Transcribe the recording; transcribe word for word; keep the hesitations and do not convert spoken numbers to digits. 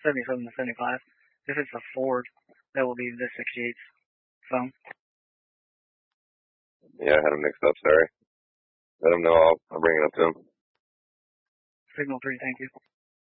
seventy-seven to seventy-five. If it's a Ford, that will be the sixty-eight's phone. Yeah, I had him mixed up, sorry. Let him know, I'll, I'll bring it up to him. Signal three, thank you.